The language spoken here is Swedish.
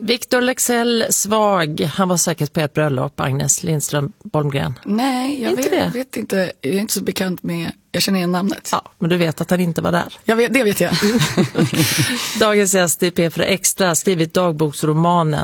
Victor Leksell Svag, han var säkert på ett bröllop, Agnes Lindström Bolmgren. Nej, jag vet inte. Jag är inte så bekant med, jag känner igen namnet. Ja, men du vet att han inte var där. Det vet jag. Dagens gäst i P4 Extra har skrivit dagboksromanen